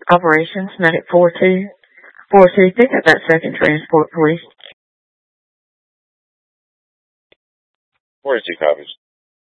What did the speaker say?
Operations, Medic 4242, pick up that second transport, please. 42 copies.